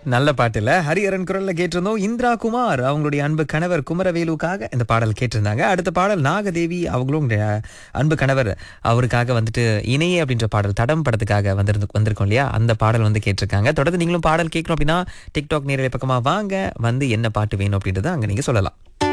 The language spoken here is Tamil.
நல்ல பாட்டுல ஹரிஹரன் குரல்ல கேட்டிருந்தோம். இந்திரா குமார் அவங்களுடைய அன்பு கணவர் குமரவேலுக்காக இந்த பாடல் கேட்டிருந்தாங்க. அடுத்த பாடல் நாகதேவி அவங்களும் அன்பு கணவர் அவருக்காக வந்துட்டு இணையே அப்படின்ற பாடல் தடம் படத்துக்காக வந்திருக்கோம் இல்லையா, அந்த பாடல் வந்து கேட்டிருக்காங்க. தொடர்ந்து நீங்களும் பாடல் கேட்கணும் அப்படின்னா டிக்டாக் நேரலை பக்கமா வாங்க, வந்து என்ன பாட்டு வேணும் அப்படின்றத அங்க நீங்க சொல்லலாம்.